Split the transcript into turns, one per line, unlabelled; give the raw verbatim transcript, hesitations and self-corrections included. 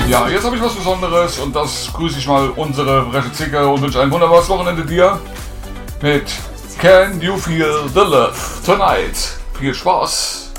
Ja, jetzt habe ich was Besonderes und das grüße ich mal unsere freche Zicke und wünsche ein wunderbares Wochenende dir mit Can You Feel the Love Tonight. Viel Spaß!